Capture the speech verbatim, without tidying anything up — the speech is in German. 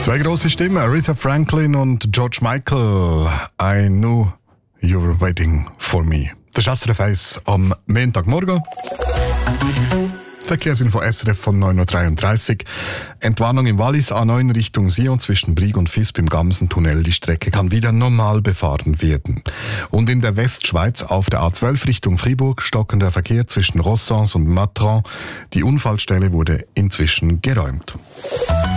Zwei große Stimmen, Aretha Franklin und George Michael. I knew you were waiting for me. Das ist S R F eins am Montagmorgen. Verkehrsinfo S R F von neun Uhr dreiunddreißig. Entwarnung im Wallis A neun Richtung Sion zwischen Brig und Visp im Gamsentunnel. Die Strecke kann wieder normal befahren werden. Und in der Westschweiz auf der A zwölf Richtung Fribourg stockender Verkehr zwischen Rossens und Matran. Die Unfallstelle wurde inzwischen geräumt.